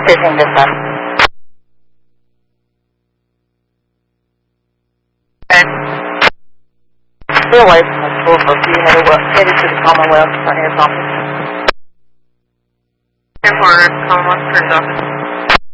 Fishing this one. Okay. Stay away from the school for a few headed to the Commonwealth Frontiers office. And for Commonwealth Frontiers office.